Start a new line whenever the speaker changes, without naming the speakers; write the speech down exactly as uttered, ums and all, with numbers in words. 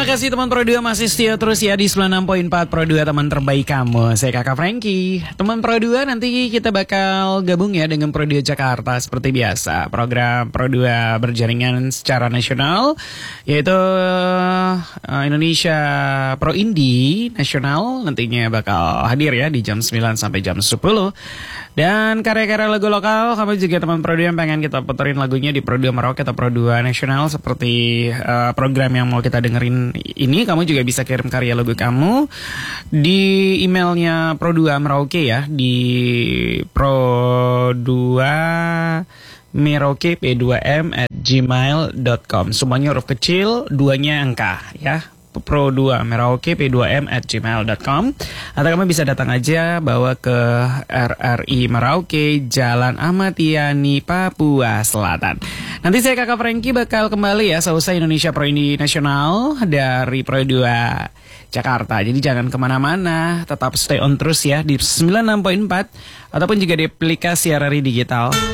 Terima kasih teman Pro dua masih setia terus ya di sembilan puluh enam koma empat Pro dua teman terbaik kamu. Saya Kakak Frankie. Teman Pro dua nanti kita bakal gabung ya dengan Pro dua Jakarta seperti biasa. Program Pro dua berjaringan secara nasional yaitu uh, Indonesia Pro Indie Nasional nantinya bakal hadir ya di jam sembilan sampai jam sepuluh. Dan karya-karya lagu lokal, kamu juga teman Pro dua yang pengen kita puterin lagunya di Pro dua Merauke atau Pro dua Nasional seperti uh, program yang mau kita dengerin ini, kamu juga bisa kirim karya lagu kamu di emailnya Pro dua Merauke ya, di Pro dua Merauke P dua M at gmail dot com. Semuanya huruf kecil, duanya angka ya. Pro dua Merauke P dua M at gmail dot com. Atau kamu bisa datang aja bawa ke R R I Merauke, Jalan Ahmad Yani, Papua Selatan. Nanti saya Kakak Frankie bakal kembali ya seusai Indonesia Pro Indie Nasional dari Pro dua Jakarta. Jadi jangan kemana-mana, tetap stay on terus ya di sembilan puluh enam koma empat ataupun juga di aplikasi R R I Digital.